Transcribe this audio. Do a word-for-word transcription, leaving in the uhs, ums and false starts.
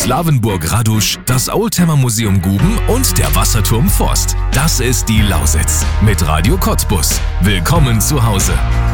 Slawenburg-Radusch, das Oldtimer-Museum Guben und der Wasserturm Forst. Das ist die Lausitz mit Radio Cottbus. Willkommen zu Hause.